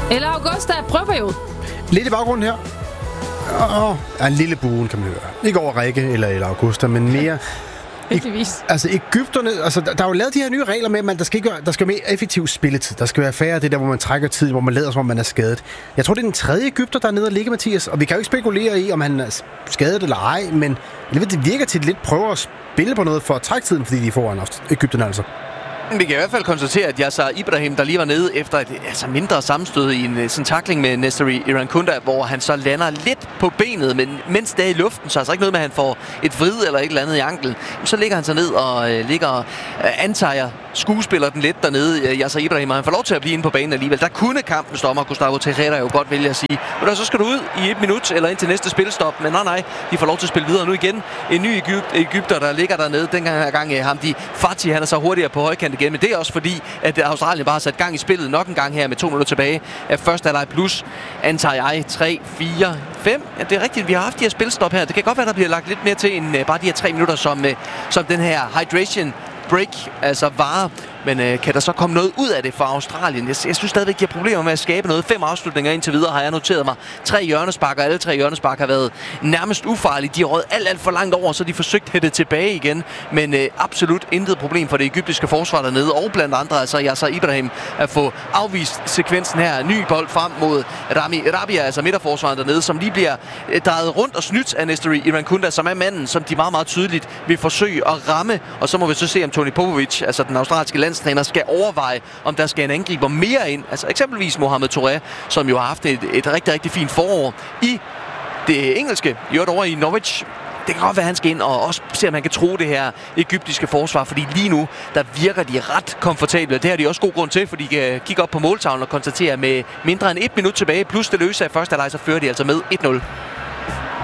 Eller Augusta, prøveperiode. Lidt i baggrunden her. En lille buen, kan man høre. Ikke over Rikke eller Augusta, men mere... Heldigvis. Altså, Egypterne... Altså, der er jo lavet de her nye regler med, at der skal mere effektiv spilletid. Der skal være færre af det der, hvor man trækker tid, hvor man lader, som om man er skadet. Jeg tror, det er den tredje egypter, der er nede og ligge, Mathias. Og vi kan jo ikke spekulere i, om han er skadet eller ej, men det virker til, at lidt prøver at spille på noget for at trække tiden, fordi de får Egypterne altså. Vi kan i hvert fald konstatere, at Yasser Ibrahim, der lige var nede efter et mindre sammenstød i en sådan tackling med Nestory Irankunda, hvor han så lander lidt på benet, men mens det er i luften, så er altså ikke noget med, at han får et vrid eller et eller andet i anklen. Så ligger han så ned og antager skuespiller den lidt dernede, Yasser Ibrahim, og han får lov til at blive inde på banen alligevel. Der kunne kampens dommer, Gustavo Tejera, jo godt vælge at sige, men så skal du ud i 1 minut eller indtil næste spilstop, men nej, de får lov til at spille videre nu igen. En ny egypter, der ligger dernede. Dengang Hamdi Fatih, han er så hurtigere på højkant igen, men det er også fordi, at Australien bare har sat gang i spillet nok en gang her med 2 minutter tilbage af første halvleg plus, antager jeg, 3, 4, 5. Ja, det er rigtigt, vi har haft de her spilstop her. Det kan godt være, der bliver lagt lidt mere til end bare de her 3 minutter, som den her hydration break altså varer. Men kan der så komme noget ud af det for Australien? Jeg synes stadigvæk, de har problemer med at skabe noget. 5 afslutninger indtil videre har jeg noteret mig. 3 hjørnespark, og alle 3 hjørnespark har været nærmest ufarlige. De har røget alt for langt over, så de forsøgt at hætte tilbage igen. Men absolut intet problem for det egyptiske forsvar dernede. Og blandt andre altså Yasser Ibrahim at få afvist sekvensen her. Ny bold frem mod Rami Rabia, altså midterforsvaren dernede, som lige bliver drejet rundt og snydt af Nestory Irankunda, som er manden, som de meget, meget tydeligt vil forsøge at ramme. Og så må vi så se, om Tony Popovic, altså den australske landstræner, skal overveje, om der skal en angriber mere ind. Altså eksempelvis Mohamed Touré, som jo har haft et rigtig, rigtig fint forår i det engelske, gjort over i Norwich. Det kan godt være, at han skal ind og også se, om han kan tro det her egyptiske forsvar, fordi lige nu, der virker de ret komfortable. Det har de også god grund til, fordi de kan kigge op på måltavlen og konstatere, med mindre end 1 minut tilbage, plus det løse af første halvleg, så fører de altså med 1-0.